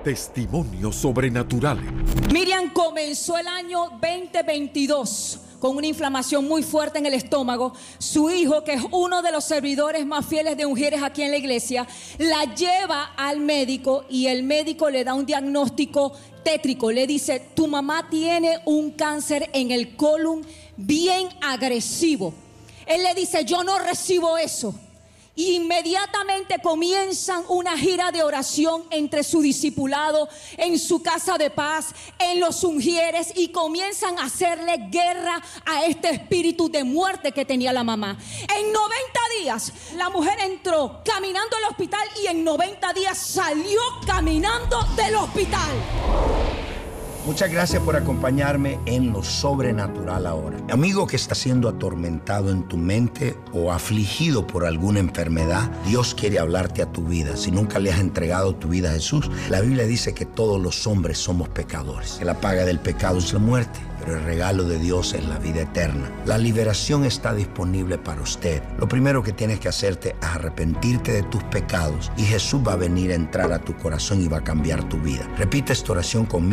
Testimonios sobrenaturales. Miriam comenzó el año 2022 con una inflamación muy fuerte en el estómago. Su hijo, que es uno de los servidores más fieles de Ujieres aquí en la iglesia, la lleva al médico y el médico le da un diagnóstico tétrico. Le dice: tu mamá tiene un cáncer en el colon bien agresivo. Él le dice: yo no recibo eso. Inmediatamente comienzan una gira de oración entre su discipulado, en su casa de paz, en los Ujieres, y comienzan a hacerle guerra a este espíritu de muerte que tenía la mamá. En 90 días la mujer entró caminando al hospital y en 90 días salió caminando del hospital. Muchas gracias por acompañarme en Lo Sobrenatural ahora. Amigo que está siendo atormentado en tu mente o afligido por alguna enfermedad, Dios quiere hablarte a tu vida. Si nunca le has entregado tu vida a Jesús, la Biblia dice que todos los hombres somos pecadores, que la paga del pecado es la muerte, pero el regalo de Dios es la vida eterna. La liberación está disponible para usted. Lo primero que tienes que hacerte es arrepentirte de tus pecados y Jesús va a venir a entrar a tu corazón y va a cambiar tu vida. Repite esta oración conmigo.